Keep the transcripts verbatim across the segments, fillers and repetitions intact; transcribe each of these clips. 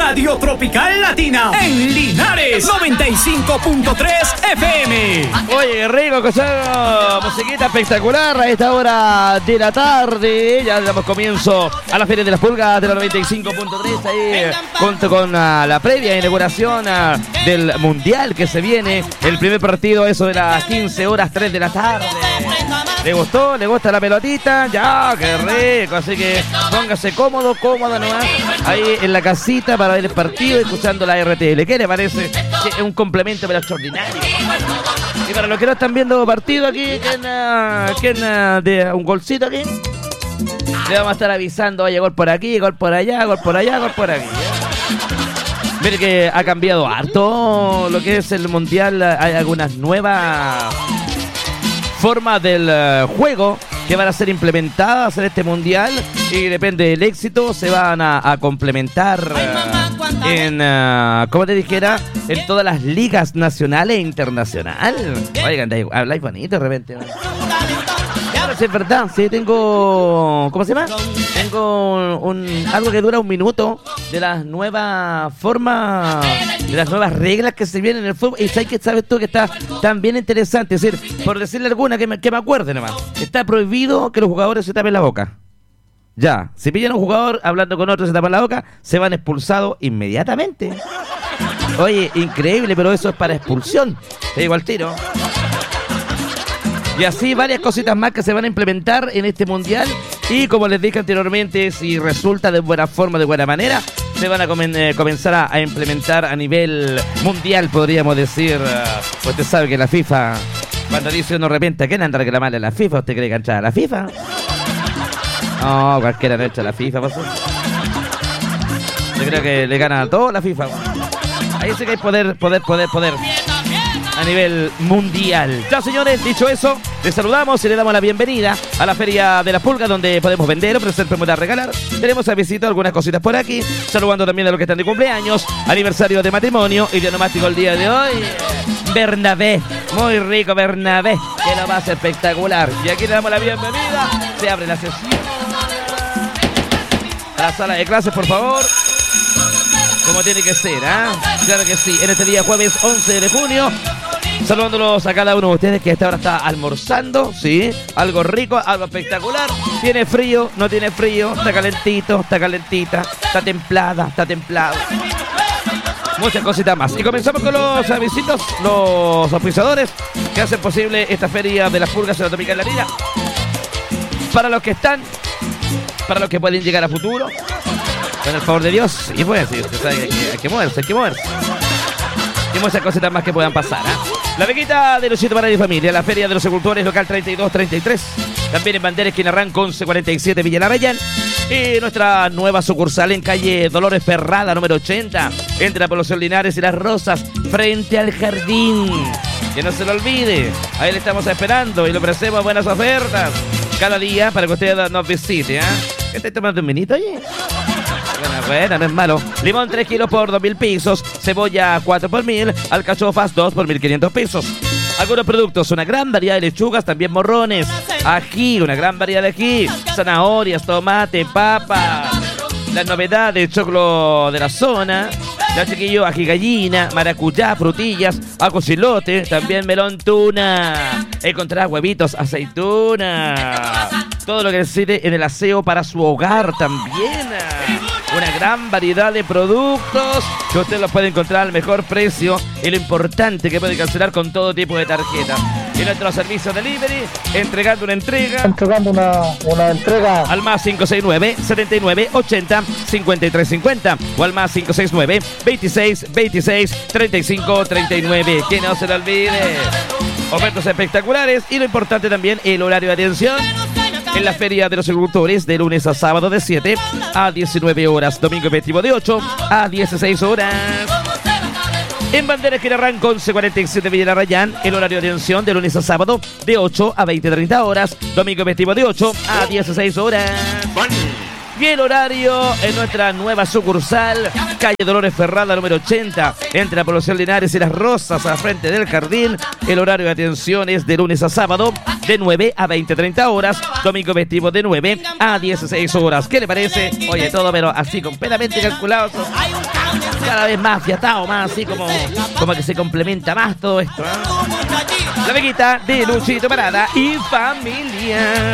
Radio Tropical Latina en Linares noventa y cinco punto tres F M. Oye, rico, escuchar musiquita espectacular a esta hora de la tarde. Ya damos comienzo a la Feria de las Pulgas de la noventa y cinco punto tres, ahí junto con uh, la previa inauguración uh, del Mundial que se viene. El primer partido, eso de las quince horas, tres de la tarde. ¿Le gustó? ¿Le gusta la pelotita? Ya, qué rico. Así que póngase cómodo, cómodo nomás, ahí en la casita para ver el partido escuchando la R T L. ¿Qué le parece? Que es un complemento pero extraordinario. Y para los que no están viendo partido aquí, ¿quién, uh, quién uh, de un golcito aquí? Le vamos a estar avisando, oye, gol por aquí, gol por allá, gol por allá, gol por aquí. ¿Ya? Mire que ha cambiado harto lo que es el Mundial. Hay algunas nuevas formas del uh, juego que van a ser implementadas en este Mundial y depende del éxito se van a, a complementar uh, en, uh, como te dijera, en todas las ligas nacionales e internacionales. Oigan, habláis bonito de repente, ¿no? Claro, sí, es verdad, sí, tengo, ¿cómo se llama? Tengo un, un algo que dura un minuto de las nuevas formas, de las nuevas reglas que se vienen en el fútbol. Y sabes que sabes tú que está también interesante, es decir, por decirle alguna que me, que me acuerde nomás. Está prohibido que los jugadores se tapen la boca. Ya, si pillan a un jugador hablando con otro y se tapan la boca, se van expulsados inmediatamente. Oye, increíble, pero eso es para expulsión. Te digo al tiro. Y así varias cositas más que se van a implementar en este Mundial. Y como les dije anteriormente, si resulta de buena forma, de buena manera, se van a comen, eh, comenzar a, a implementar a nivel mundial, podríamos decir. Uh, usted sabe que la FIFA, cuando dice uno de repente, ¿a quién anda a reclamarle a la FIFA? ¿Usted cree que entra a la FIFA? No, cualquiera no entra a la FIFA, ¿pasó? Yo creo que le gana a todo la FIFA. Ahí sí que hay poder, poder, poder, poder. A nivel mundial. Ya, señores, dicho eso, les saludamos y le damos la bienvenida a la Feria de las Pulgas, donde podemos vender, ofrecer, promover, regalar. Tenemos a visita algunas cositas por aquí, saludando también a los que están de cumpleaños, aniversario de matrimonio y dionomástico el día de hoy. Bernabé, muy rico Bernabé, que lo va a ser espectacular. Y aquí le damos la bienvenida, se abre la sesión. A la sala de clases, por favor. Como tiene que ser, ¿ah? ¿eh? Claro que sí, en este día jueves once de junio. Saludándolos a cada uno de ustedes que a esta hora está almorzando, ¿sí? Algo rico, algo espectacular. Tiene frío, no tiene frío, está calentito, está calentita, está templada, está templado. Muchas cositas más. Y comenzamos con los avisitos, los auspiciadores que hacen posible esta Feria de las Pulgas en la Tropical Latina. Para los que están, para los que pueden llegar a futuro, con el favor de Dios. Y pues, sí, usted sabe que hay que, hay que moverse, hay que moverse. Y muchas cositas más que puedan pasar, ¿eh? La Veguita de Luisito para mi familia, la Feria de los Agricultores, local treinta y dos treinta y tres. También en Banderas, esquina Ranco, once cuarenta y siete, Villa Larrayán. Y nuestra nueva sucursal en calle Dolores Ferrada, número ochenta, entre la población Linares y Las Rosas, frente al jardín. Que no se lo olvide, ahí le estamos esperando y le ofrecemos buenas ofertas cada día para que usted nos visite, ¿eh? ¿Estás tomando un vinito, oye? Bueno, bueno, no es malo. Limón tres kilos por dos mil pesos. Cebolla cuatro por mil. Alcachofas dos por mil quinientos pesos. Algunos productos, una gran variedad de lechugas, también morrones. Ají, una gran variedad de ají. Zanahorias, tomate, papa. Las novedades, choclo de la zona. Ya, chiquillo, ají gallina, maracuyá, frutillas, ajo chilote, también melón tuna. Encontrarás huevitos, aceituna. Todo lo que necesite en el aseo para su hogar también. Una gran variedad de productos que usted los puede encontrar al mejor precio y lo importante que puede cancelar con todo tipo de tarjeta. Y nuestro servicio delivery, entregando una entrega. Entregando una, una entrega. Al más cinco seis nueve, setenta y nueve, ochenta, cincuenta y tres cincuenta. O al más cinco seis nueve, veintiséis, veintiséis, treinta y cinco, treinta y nueve. Que no se lo olvide. Ofertas espectaculares y lo importante también, el horario de atención. En la Feria de los Agricultores, de lunes a sábado de siete a diecinueve horas, domingo y festivo de ocho a dieciséis horas. En Banderas, esquina Ranco, once cuarenta y siete, Villa Larrayán, el horario de atención de lunes a sábado de ocho a veinte treinta horas, domingo y festivo de ocho a dieciséis horas. Y el horario en nuestra nueva sucursal, calle Dolores Ferrada, número ochenta, entre la población Linares y Las Rosas, a frente del jardín. El horario de atención es de lunes a sábado, de nueve a veinte treinta horas, domingo festivo de nueve a dieciséis horas. ¿Qué le parece? Oye, todo pero así completamente calculado. Cada vez más fiatado, más así como, como que se complementa más todo esto, ¿eh? La Veguita de Luchito Parada y familia.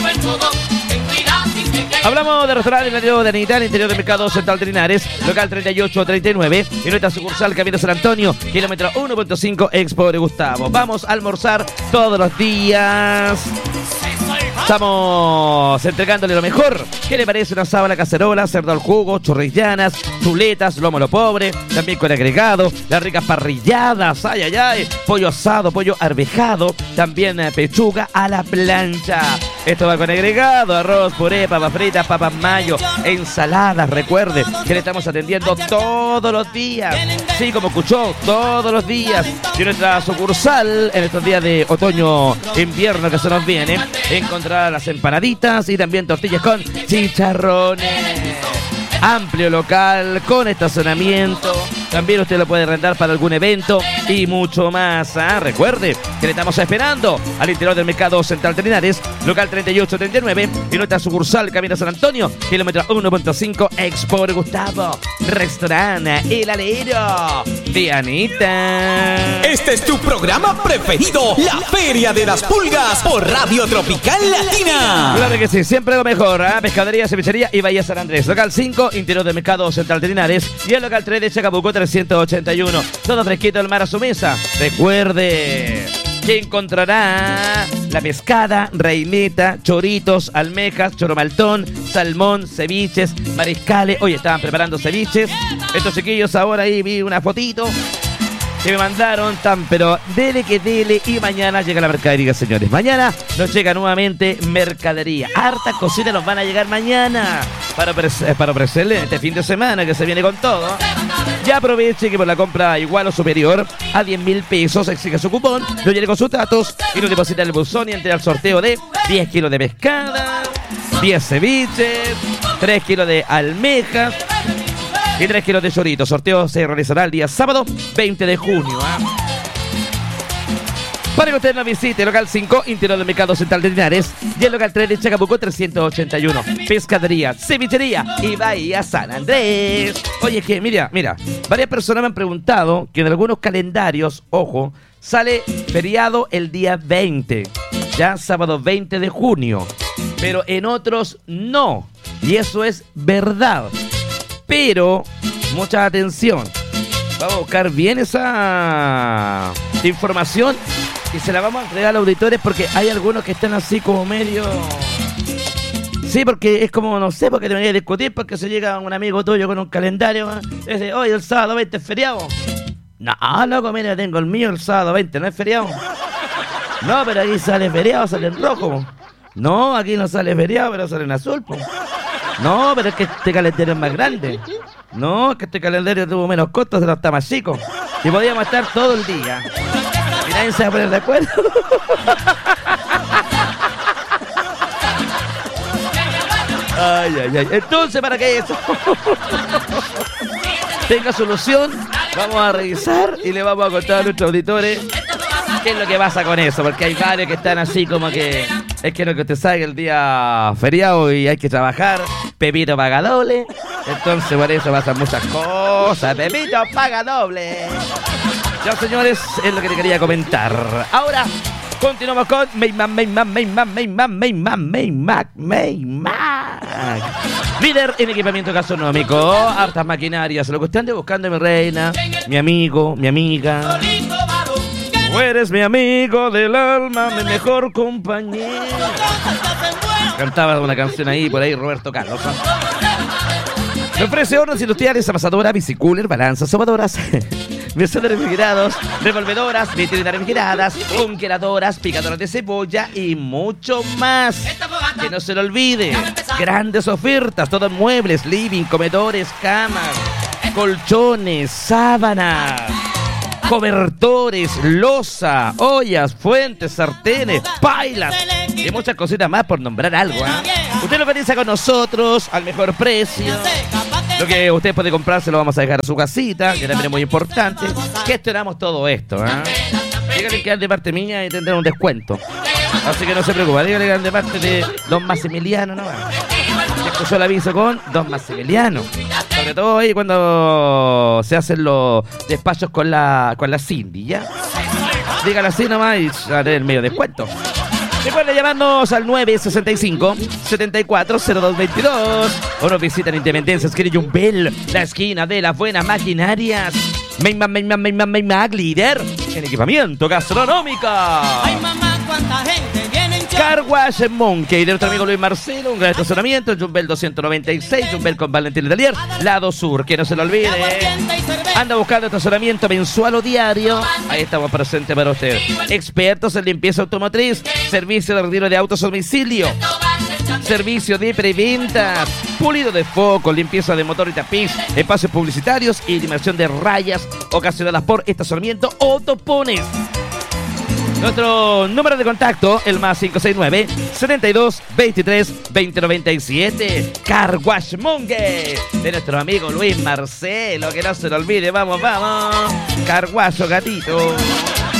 Hablamos de restaurante en el interior de Anitán, interior del Mercado Central de Linares, local treinta y ocho treinta y nueve, y nuestra sucursal Camino San Antonio, kilómetro uno punto cinco, Expo de Gustavo. Vamos a almorzar todos los días. Estamos entregándole lo mejor. ¿Qué le parece una sábana cacerola, cerdo al jugo, chorrillanas, chuletas, lomo lo pobre, también con agregado, las ricas parrilladas, ay, ay, ay, pollo asado, pollo arvejado, también eh, pechuga a la plancha. Esto va con agregado, arroz, puré, papas fritas, papas mayo, ensaladas. Recuerde que le estamos atendiendo todos los días. Sí, como escuchó, todos los días. Y nuestra sucursal, en estos días de otoño, invierno que se nos viene, encontrará las empanaditas y también tortillas con chicharrones. Amplio local, con estacionamiento. También usted lo puede rentar para algún evento y mucho más. ¿eh? Recuerde que le estamos esperando al interior del Mercado Central de Linares, local treinta y ocho treinta y nueve, y nuestra sucursal Camino San Antonio, kilómetro uno punto cinco, Expo de Gustavo. Restaurante El Alero de Anita. Este es tu programa preferido, La Feria de las Pulgas por Radio Tropical Latina. Claro que sí, siempre lo mejor. ¿eh? Pescadería, cevichería y Bahía San Andrés. Local cinco, interior del Mercado Central de Linares, y el local tres de Chacabuco trescientos ochenta y uno. Todo fresquito al mar a su mesa. Recuerde que encontrará la pescada, reineta, choritos, almejas, choromaltón, salmón, ceviches, mariscales. Hoy estaban preparando ceviches. Estos chiquillos ahora ahí vi una fotito que me mandaron tan, pero dele que dele, y mañana llega la mercadería, señores. Mañana nos llega nuevamente mercadería. Hartas cositas nos van a llegar mañana para, ofrecer, para ofrecerle este fin de semana que se viene con todo. Ya aproveche que por la compra igual o superior a diez mil pesos exige su cupón, lo llene con sus datos y lo deposita en el buzón y entre al sorteo de diez kilos de pescada, diez ceviches, tres kilos de almejas y tres kilos de choritos. Sorteo se realizará el día sábado veinte de junio. ¿eh? Para que usted nos visite, local cinco, interior del Mercado Central de Linares, y el local tres de Chacabuco trescientos ochenta y uno. Pescadería, cevichería y Bahía San Andrés. Oye, es que mira, mira, varias personas me han preguntado que en algunos calendarios, ojo, sale feriado el día veinte, ya sábado veinte de junio, pero en otros no, y eso es verdad. Pero, mucha atención, vamos a buscar bien esa información y se la vamos a entregar a los auditores, porque hay algunos que están así como medio... Sí, porque es como, no sé, porque te venía a discutir porque se llega un amigo tuyo con un calendario, ¿eh? Y dice, oye, el sábado veinte es feriado. No, loco, mira, tengo el mío, el sábado veinte, ¿no es feriado? No, pero aquí sale feriado, sale en rojo. No, aquí no sale feriado, pero sale en azul, po. No, pero es que este calendario es más grande. No, es que este calendario tuvo menos costos, pero está más chico. Y podíamos estar todo el día. Y nadie se va a poner de acuerdo. Ay, ay, ay. Entonces, para que eso tenga solución, vamos a revisar y le vamos a contar a nuestros auditores qué es lo que pasa con eso, porque hay varios que están así como que es que lo que usted sabe que el día feriado y hay que trabajar, Pepito paga doble, entonces por eso pasan muchas cosas. Pepito paga doble. Ya, señores, es lo que te quería comentar. Ahora continuamos con Mayman, Mayman, Mayman, Mayman, Mayman, Mayman, Mayman. Líder en equipamiento gastronómico, hartas maquinarias, lo que usted ande buscando, mi reina, mi amigo, mi amiga. Tú eres mi amigo del alma, mi mejor compañero. Cantaba una canción ahí, por ahí, Roberto Carlos. Me ofrece hornos industriales, amasadoras, bicicooler, balanzas, sobadoras, mesas de refrigerados, revolvedoras, vitrinas refrigeradas, congeladoras, picadoras de cebolla y mucho más. Que no se lo olvide, grandes ofertas, todos muebles, living, comedores, camas, colchones, sábanas, cobertores, loza, ollas, fuentes, sartenes, pailas y muchas cositas más, por nombrar algo. ¿eh? Usted lo cotiza con nosotros al mejor precio. Lo que usted puede comprar se lo vamos a dejar a su casita, que también es muy importante. Gestionamos todo esto. ¿eh? Dígale que es de parte mía y tendrá un descuento. Así que no se preocupe, dígale que es de parte de Don Maximiliano, ¿no? Se escuchó el aviso con Don Maximiliano. Sobre todo ahí cuando se hacen los despachos con la, con la Cindy, ¿ya? Dígale así nomás y a tener medio descuento. Recuerden llamarnos al nueve sesenta y cinco, setenta y cuatro, cero dos veintidós o nos visitan Independencia, esquina Yumbel, la esquina de las buenas maquinarias. Maymac, Maymac, Maymac, Maymac, líder en equipamiento gastronómico. Ay, mamá, cuánta gente viene en Car Wash Monkey de nuestro amigo Luis Marcelo, un gran estacionamiento, Yumbel doscientos noventa y seis, Yumbel con Valentín Letelier, lado sur, que no se lo olvide. Anda buscando estacionamiento mensual o diario, ahí estamos presentes para usted. Expertos en limpieza automotriz, servicio de retiro de autos a domicilio, servicio de preventa, pulido de foco, limpieza de motor y tapiz, espacios publicitarios y eliminación de rayas ocasionadas por estacionamiento o topones. Nuestro número de contacto, el más cinco seis nueve, setenta y dos, veintitrés, veinte noventa y siete. Car Wash Monkey de nuestro amigo Luis Marcelo, que no se lo olvide, vamos, vamos. Car Wash, gatito.